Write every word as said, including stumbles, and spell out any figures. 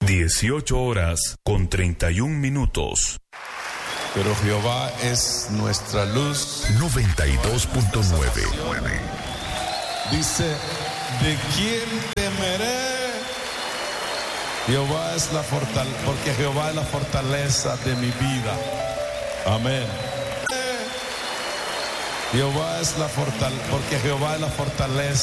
dieciocho horas con treinta y un minutos. Pero Jehová es nuestra luz. noventa y dos punto nueve. Dice, ¿de quién temeré? Jehová es la fortaleza, porque Jehová es la fortaleza de mi vida. Amén. Jehová es la fortaleza, porque Jehová es la fortaleza.